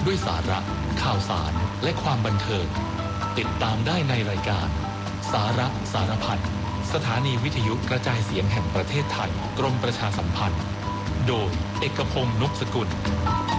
ด้วยสาระข่าวสารและความบันเทิงติดตามได้ในรายการสาระสารพันสถานีวิทยุกระจายเสียงแห่งประเทศไทยกรมประชาสัมพันธ์โดยเอกพงษ์ นพสกุล